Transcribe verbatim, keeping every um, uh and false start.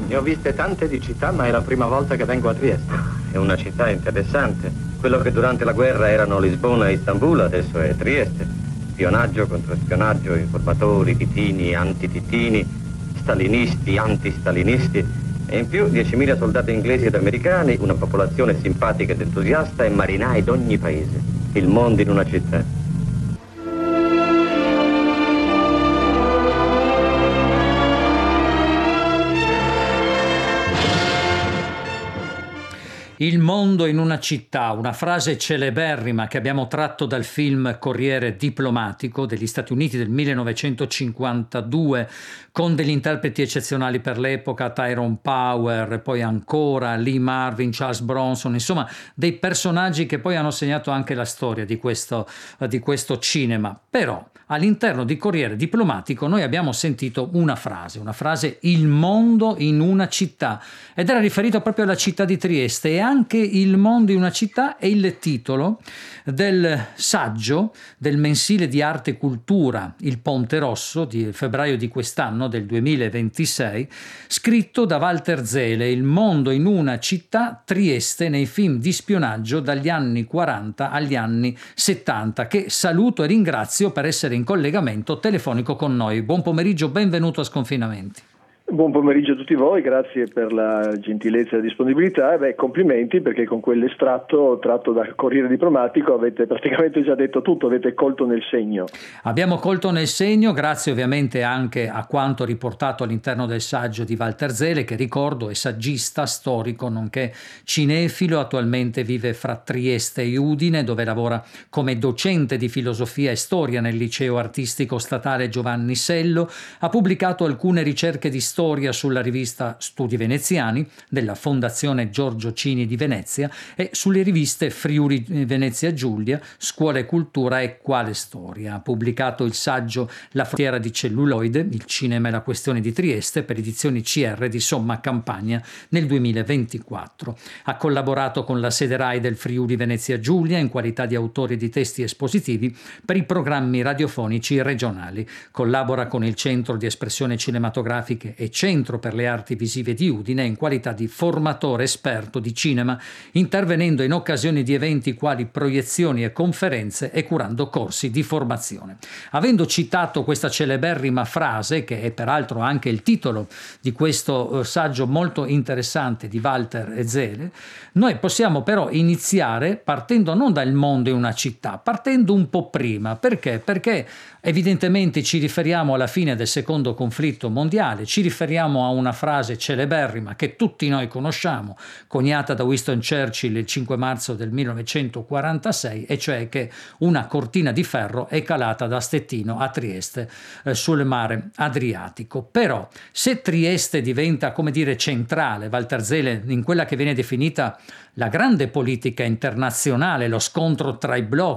Ne ho viste tante di città, ma è la prima volta che vengo a Trieste. È una città interessante. Quello che durante la guerra erano Lisbona e Istanbul, adesso è Trieste. Spionaggio contro spionaggio, informatori, titini, antititini, stalinisti, antistalinisti. E in più diecimila soldati inglesi ed americani, una popolazione simpatica ed entusiasta e marinai d'ogni paese. Il mondo in una città. Il mondo in una città, una frase celeberrima che abbiamo tratto dal film Corriere diplomatico degli Stati Uniti del millenovecentocinquantadue, con degli interpreti eccezionali per l'epoca, Tyrone Power, poi ancora Lee Marvin, Charles Bronson, insomma dei personaggi che poi hanno segnato anche la storia di questo, di questo cinema. Però all'interno di Corriere diplomatico noi abbiamo sentito una frase, una frase il mondo in una città, ed era riferito proprio alla città di Trieste. E anche il mondo in una città è il titolo del saggio del mensile di arte e cultura Il Ponte Rosso di febbraio di quest'anno, del duemilaventisei, scritto da Walter Zele, Il mondo in una città, Trieste nei film di spionaggio dagli anni quaranta agli anni settanta, che saluto e ringrazio per essere in collegamento telefonico con noi. Buon pomeriggio, benvenuto a Sconfinamenti. Buon pomeriggio a tutti voi, grazie per la gentilezza e la disponibilità. E beh, complimenti, perché con quell'estratto tratto da Corriere diplomatico avete praticamente già detto tutto, avete colto nel segno. Abbiamo colto nel segno, grazie ovviamente anche a quanto riportato all'interno del saggio di Walter Zele, che ricordo è saggista, storico, nonché cinefilo. Attualmente vive fra Trieste e Udine, dove lavora come docente di filosofia e storia nel liceo artistico statale Giovanni Sello. Ha pubblicato alcune ricerche di storia storia sulla rivista Studi Veneziani della Fondazione Giorgio Cini di Venezia e sulle riviste Friuli Venezia Giulia, Scuola e Cultura e Quale Storia. Ha pubblicato il saggio La frontiera di celluloide, il cinema e la questione di Trieste per edizioni C R di Somma Campagna nel duemilaventiquattro. Ha collaborato con la sede RAI del Friuli Venezia Giulia in qualità di autore di testi espositivi per i programmi radiofonici regionali. Collabora con il Centro di Espressione Cinematografiche e Centro per le Arti Visive di Udine in qualità di formatore esperto di cinema, intervenendo in occasioni di eventi quali proiezioni e conferenze e curando corsi di formazione. Avendo citato questa celeberrima frase, che è peraltro anche il titolo di questo saggio molto interessante di Walter Zele, noi possiamo però iniziare partendo non dal mondo in una città, partendo un po' prima. Perché? Perché evidentemente ci riferiamo alla fine del secondo conflitto mondiale, ci riferiamo a una frase celeberrima che tutti noi conosciamo, coniata da Winston Churchill il cinque marzo del millenovecentoquarantasei, e cioè che una cortina di ferro è calata da Stettino a Trieste eh, sul mare Adriatico. Però se Trieste diventa, come dire, centrale, Walter Zele, in quella che viene definita la grande politica internazionale, lo scontro tra i blocchi,